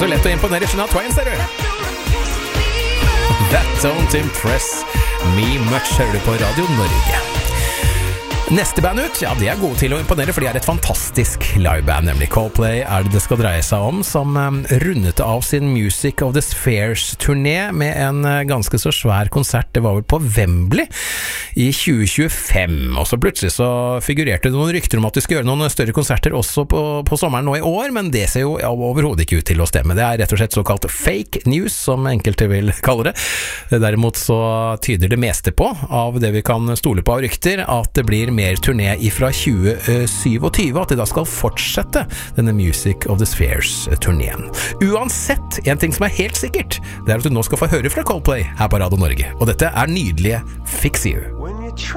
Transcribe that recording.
så lett å imponere Shania Twain, ser du. That don't impress me much, hører du på Radio Norge. Neste band ut, ja, de er gode til å imponere, for de er et fantastisk liveband, nemlig Coldplay det skal dreie seg om, som rundet av sin Music of the Spheres-turné med en ganske så svær konsert. Det var vel på Wembley i 2025, og så plutselig så figurerte det noen rykter om at de skal gjøre noen større konserter også på sommeren nå i år, men det ser jo overhodet ikke ut til å stemme. Det er rett og slett såkalt fake news, som enkelte vil kalle det. Derimot så tyder det meste på, av det vi kan stole på av rykter, at det blir mer turné ifra 2027, at de da skal fortsette denne Music of the Spheres-turneen. Uansett, en ting som er helt sikkert, det er at du nå skal få høre fra Coldplay her på Radio Norge, og dette er nydelige Fix You.